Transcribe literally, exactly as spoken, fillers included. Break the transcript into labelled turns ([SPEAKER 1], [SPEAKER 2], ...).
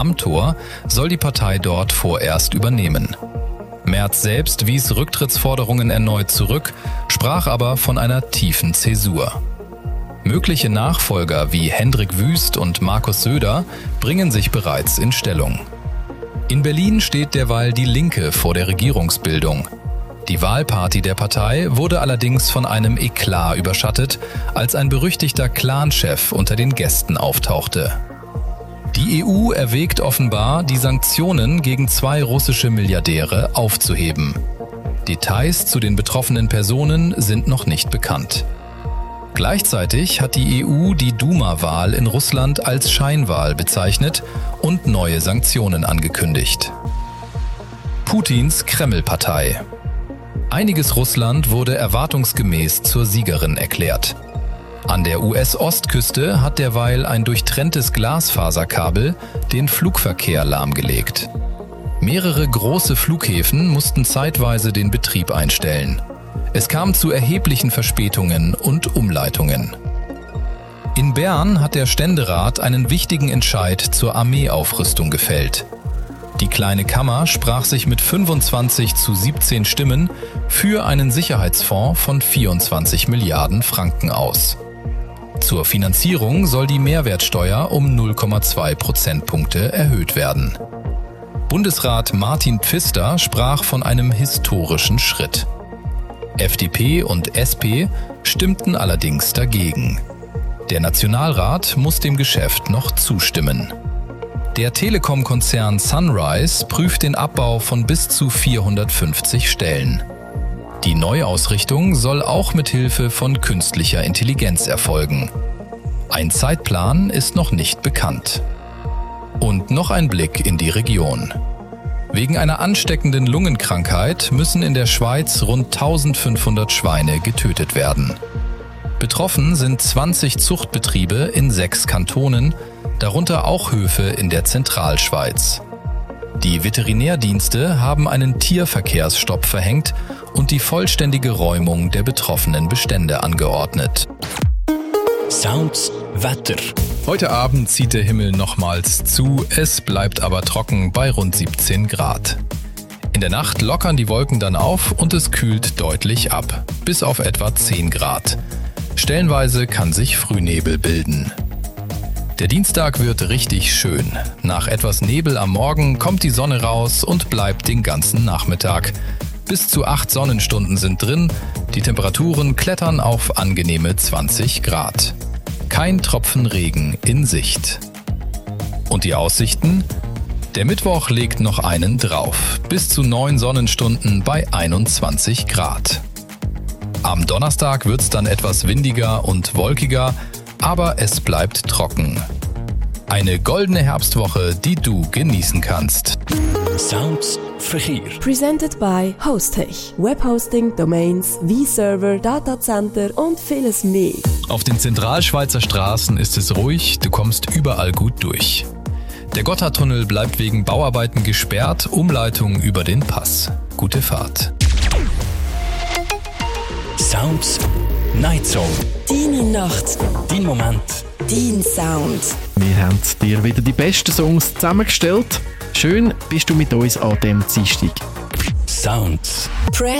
[SPEAKER 1] Amthor soll die Partei dort vorerst übernehmen. Merz selbst wies Rücktrittsforderungen erneut zurück, sprach aber von einer tiefen Zäsur. Mögliche Nachfolger wie Hendrik Wüst und Markus Söder bringen sich bereits in Stellung. In Berlin steht derweil die Linke vor der Regierungsbildung. Die Wahlparty der Partei wurde allerdings von einem Eklat überschattet, als ein berüchtigter Clanchef unter den Gästen auftauchte. Die E U erwägt offenbar, die Sanktionen gegen zwei russische Milliardäre aufzuheben. Details zu den betroffenen Personen sind noch nicht bekannt. Gleichzeitig hat die E U die Duma-Wahl in Russland als Scheinwahl bezeichnet und neue Sanktionen angekündigt. Putins Kreml-Partei. Einiges Russland wurde erwartungsgemäß zur Siegerin erklärt. An der U S-Ostküste hat derweil ein durchtrenntes Glasfaserkabel den Flugverkehr lahmgelegt. Mehrere große Flughäfen mussten zeitweise den Betrieb einstellen. Es kam zu erheblichen Verspätungen und Umleitungen. In Bern hat der Ständerat einen wichtigen Entscheid zur Armeeaufrüstung gefällt. Die Kleine Kammer sprach sich mit fünfundzwanzig zu siebzehn Stimmen für einen Sicherheitsfonds von vierundzwanzig Milliarden Franken aus. Zur Finanzierung soll die Mehrwertsteuer um null Komma zwei Prozentpunkte erhöht werden. Bundesrat Martin Pfister sprach von einem historischen Schritt. F D P und S P stimmten allerdings dagegen. Der Nationalrat muss dem Geschäft noch zustimmen. Der Telekom-Konzern Sunrise prüft den Abbau von bis zu vierhundertfünfzig Stellen. Die Neuausrichtung soll auch mit Hilfe von künstlicher Intelligenz erfolgen. Ein Zeitplan ist noch nicht bekannt. Und noch ein Blick in die Region. Wegen einer ansteckenden Lungenkrankheit müssen in der Schweiz rund eintausendfünfhundert Schweine getötet werden. Betroffen sind zwanzig Zuchtbetriebe in sechs Kantonen, darunter auch Höfe in der Zentralschweiz. Die Veterinärdienste haben einen Tierverkehrsstopp verhängt und die vollständige Räumung der betroffenen Bestände angeordnet.
[SPEAKER 2] Sounds Wetter.
[SPEAKER 1] Heute Abend zieht der Himmel nochmals zu, es bleibt aber trocken bei rund siebzehn Grad. In der Nacht lockern die Wolken dann auf und es kühlt deutlich ab, bis auf etwa zehn Grad. Stellenweise kann sich Frühnebel bilden. Der Dienstag wird richtig schön. Nach etwas Nebel am Morgen kommt die Sonne raus und bleibt den ganzen Nachmittag. Bis zu acht Sonnenstunden sind drin, die Temperaturen klettern auf angenehme zwanzig Grad. Kein Tropfen Regen in Sicht. Und die Aussichten? Der Mittwoch legt noch einen drauf, bis zu neun Sonnenstunden bei einundzwanzig Grad. Am Donnerstag wird's dann etwas windiger und wolkiger, aber es bleibt trocken. Eine goldene Herbstwoche, die du genießen kannst.
[SPEAKER 2] Sounds Verkehr.
[SPEAKER 3] Presented by Hostech. Webhosting, Domains, V-Server, Datacenter und vieles mehr.
[SPEAKER 1] Auf den Zentralschweizer Straßen ist es ruhig, du kommst überall gut durch. Der Gotthardtunnel bleibt wegen Bauarbeiten gesperrt, Umleitung über den Pass. Gute Fahrt.
[SPEAKER 2] Sounds Night Zone.
[SPEAKER 3] Deine Nacht.
[SPEAKER 2] Dein Moment.
[SPEAKER 3] Dein Sound.
[SPEAKER 4] Wir haben dir wieder die besten Songs zusammengestellt. Schön bist du mit uns an diesem Dienstag.
[SPEAKER 2] Sounds.
[SPEAKER 3] Press